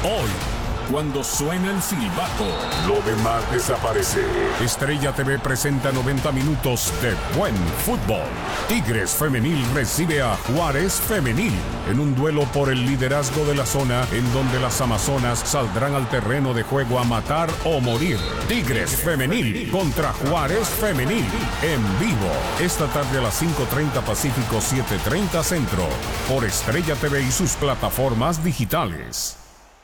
Hoy, cuando suena el silbato, lo demás desaparece. Estrella TV presenta 90 minutos de buen fútbol. Tigres Femenil recibe a Juárez Femenil en un duelo por el liderazgo de la zona, en donde las amazonas saldrán al terreno de juego a matar o morir. Tigres Femenil contra Juárez Femenil en vivo esta tarde a las 5:30 Pacífico, 7:30 Centro, por Estrella TV y sus plataformas digitales.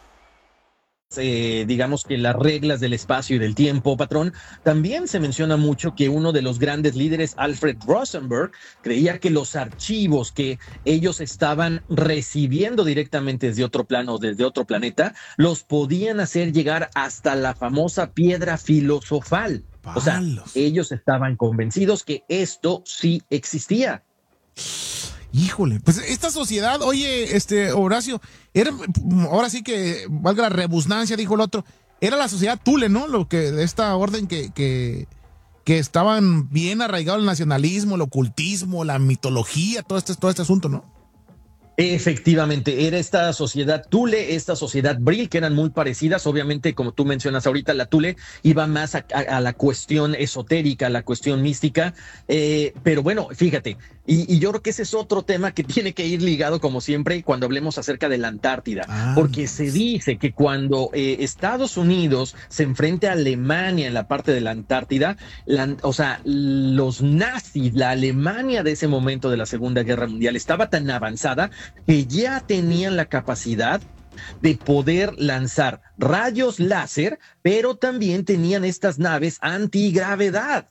Digamos que las reglas del espacio y del tiempo, patrón. También se menciona mucho que uno de los grandes líderes, Alfred Rosenberg, creía que los archivos que ellos estaban recibiendo directamente desde otro plano, desde otro planeta, los podían hacer llegar hasta la famosa piedra filosofal. O sea, ellos estaban convencidos que esto sí existía. Híjole, pues esta sociedad, oye, Horacio, era, ahora sí que, valga la redundancia, dijo el otro, era la sociedad Thule, ¿no? Lo que, de esta orden que estaban bien arraigados el nacionalismo, el ocultismo, la mitología, todo este asunto, ¿no? Efectivamente, era esta sociedad Thule, esta sociedad Brill, que eran muy parecidas. Obviamente, como tú mencionas ahorita, la Thule iba más a la cuestión esotérica, a la cuestión mística, pero bueno, fíjate, y yo creo que ese es otro tema que tiene que ir ligado, como siempre, cuando hablemos acerca de la Antártida, porque se dice que cuando Estados Unidos se enfrenta a Alemania en la parte de la Antártida, o sea, los nazis, la Alemania de ese momento de la Segunda Guerra Mundial estaba tan avanzada que ya tenían la capacidad de poder lanzar rayos láser, pero también tenían estas naves antigravedad.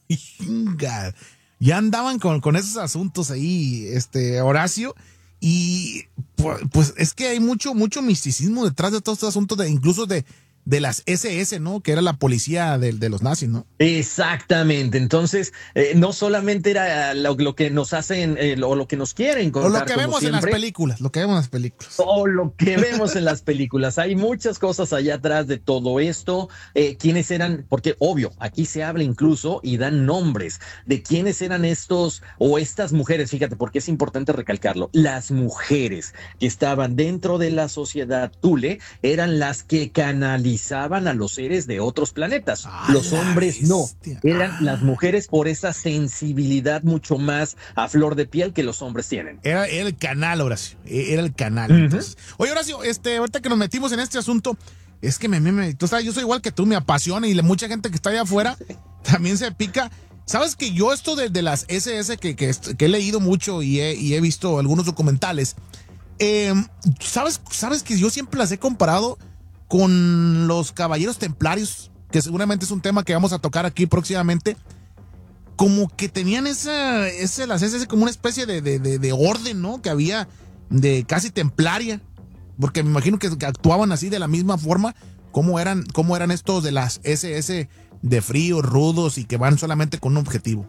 Ya andaban con esos asuntos ahí, Horacio, y pues es que hay mucho misticismo detrás de todos estos asuntos, incluso de las SS, ¿no? Que era la policía de los nazis, ¿no? Exactamente. Entonces, no solamente era lo que nos hacen, o lo que nos quieren contar. O lo que vemos en las películas, O lo que vemos en las películas. Hay muchas cosas allá atrás de todo esto. ¿Quiénes eran? Porque, obvio, aquí se habla incluso y dan nombres de quiénes eran estos o estas mujeres. Fíjate, porque es importante recalcarlo. Las mujeres que estaban dentro de la sociedad Thule eran las que canalizaban a los seres de otros planetas. Los hombres no. Eran las mujeres por esa sensibilidad mucho más a flor de piel que los hombres tienen. Era el canal, Horacio. Era el canal. Entonces, oye, Horacio, ahorita que nos metimos en este asunto, es que tú sabes, yo soy igual que tú, me apasiona, y mucha gente que está allá afuera también se pica. Sabes que yo esto de las SS que he leído mucho y he visto algunos documentales, sabes que yo siempre las he comparado con los caballeros templarios, que seguramente es un tema que vamos a tocar aquí próximamente. Como que tenían las SS como una especie de orden, ¿no? Que había de casi templaria, porque me imagino que actuaban así de la misma forma. ¿Cómo eran estos de las SS de fríos, rudos y que van solamente con un objetivo?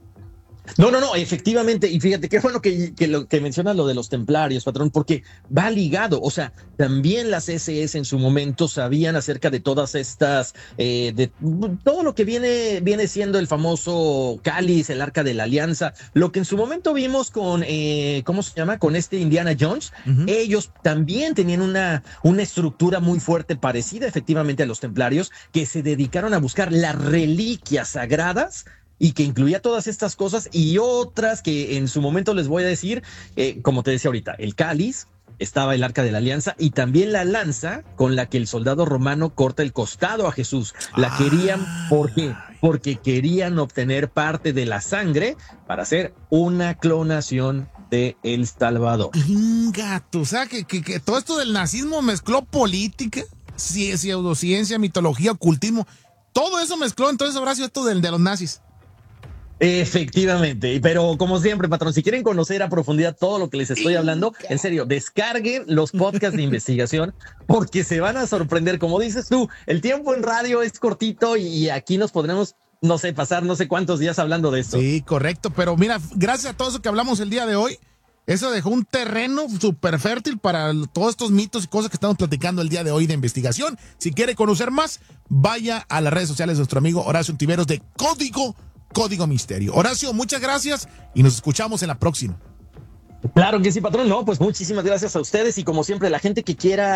No, efectivamente, y fíjate, qué bueno que mencionas lo de los templarios, patrón, porque va ligado, o sea, también las SS en su momento sabían acerca de todas estas, de todo lo que viene siendo el famoso cáliz, el Arca de la Alianza, lo que en su momento vimos con, ¿cómo se llama? Con Indiana Jones. Ellos también tenían una estructura muy fuerte, parecida efectivamente a los templarios, que se dedicaron a buscar las reliquias sagradas, y que incluía todas estas cosas y otras que en su momento les voy a decir, como te decía ahorita, el cáliz, estaba el Arca de la Alianza y también la lanza con la que el soldado romano corta el costado a Jesús. La querían, ¿por qué? Porque querían obtener parte de la sangre para hacer una clonación de El Salvador. Gato, o sea, que todo esto del nazismo mezcló política, pseudociencia, mitología, ocultismo, todo eso mezcló entonces, Horacio, esto de los nazis. Efectivamente, pero como siempre, patrón, si quieren conocer a profundidad todo lo que les estoy hablando, en serio, descarguen los podcasts de investigación porque se van a sorprender. Como dices tú, el tiempo en radio es cortito y aquí nos podremos, no sé, pasar no sé cuántos días hablando de esto. Sí, correcto, pero mira, gracias a todo eso que hablamos el día de hoy, eso dejó un terreno súper fértil para todos estos mitos y cosas que estamos platicando el día de hoy de investigación. Si quiere conocer más, vaya a las redes sociales de nuestro amigo Horacio Ontiveros de Código Misterio. Horacio, muchas gracias y nos escuchamos en la próxima. Claro que sí, patrón. No, pues muchísimas gracias a ustedes y como siempre, la gente que quiera